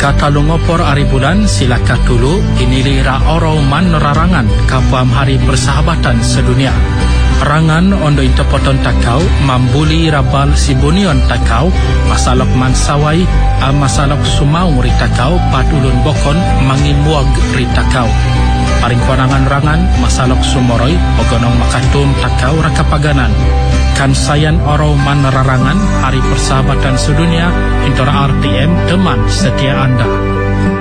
Katalungopor hari bulan silakan dulu inilira oro man rarangan kapuam hari persahabatan sedunia. Rangan ondo interpoton takau mambuli rabal sibunion takau masalok mansawai masalok sumau ri takau patulun bokon mangimuag ri takau. Paring konangan rangan masalok sumoroi ogonong makatum takau rakapaganan. Kan sayan oro man rarangan hari persahabatan sedunia intora RTM teman setia Anda.